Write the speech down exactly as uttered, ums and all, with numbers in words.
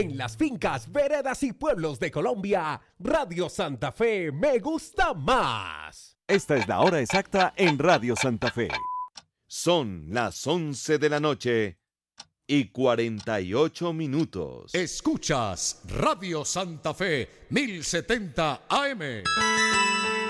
En las fincas, veredas y pueblos de Colombia, Radio Santa Fe me gusta más. Esta es la hora exacta en Radio Santa Fe. Son las once de la noche y cuarenta y ocho minutos. Escuchas Radio Santa Fe mil setenta A M.